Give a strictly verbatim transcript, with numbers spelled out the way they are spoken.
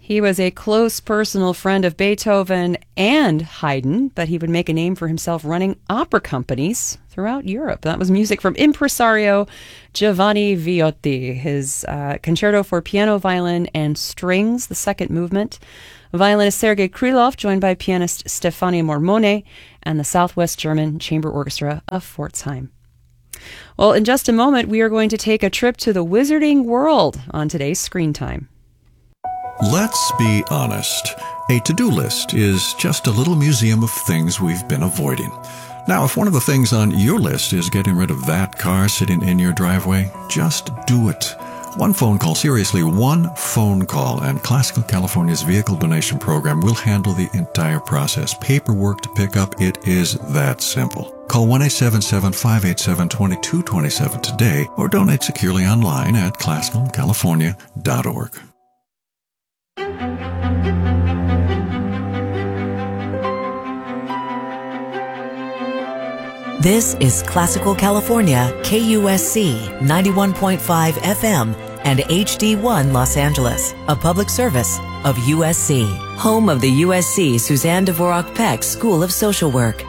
He was a close personal friend of Beethoven and Haydn, but he would make a name for himself running opera companies throughout Europe. That was music from impresario Giovanni Viotti, his uh, concerto for piano, violin, and strings, the second movement. Violinist Sergei Krylov, joined by pianist Stefani Mormone, and the Southwest German Chamber Orchestra of Pforzheim. Well, in just a moment, we are going to take a trip to the wizarding world on today's Screen Time. Let's be honest. A to-do list is just a little museum of things we've been avoiding. Now, if one of the things on your list is getting rid of that car sitting in your driveway, just do it. One phone call, seriously, one phone call, and Classical California's vehicle donation program will handle the entire process. Paperwork to pick up, it is that simple. Call one eight seven seven, five eight seven, two two two seven today or donate securely online at classical california dot org. This is Classical California, K U S C ninety-one point five F M and H D one Los Angeles, a public service of U S C, home of the U S C Suzanne Dvorak Peck School of Social Work.